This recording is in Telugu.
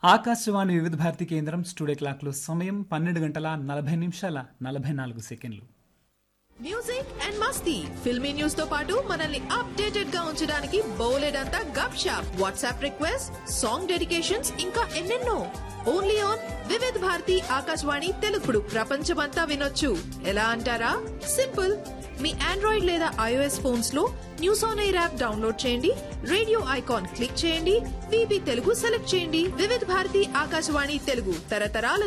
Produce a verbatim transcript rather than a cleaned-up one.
ఆకాశవాణి వివిధ భారతి కేంద్రం స్టూడియో క్లాక్లో సమయం పన్నెండు గంటల నలభై నిమిషాల నలభై నాలుగు సెకండ్లు. Music and Masti filmy news తో పాటు మనల్ని అప్డేటెడ్ గా ఉంచడానికి బోలెడంతా గప్ shop WhatsApp request song dedications ఇంకా ఎన్నెన్నో. ఓన్లీ ఆన్ వివిధ భారతి ఆకాశవాణి తెలుగుడు ప్రపంచమంతా వినొచ్చు. ఎలా అంటారా? సింపుల్. మీ ఆండ్రాయిడ్ లేదా ఐఓఎస్ ఫోన్స్ లో news on air app download చేయండి, రేడియో ఐకాన్ క్లిక్ చేయండి, వీబీ తెలుగు సెలెక్ట్ చేయండి. వివిధ భారతి ఆకాశవాణి తెలుగు తరతరాల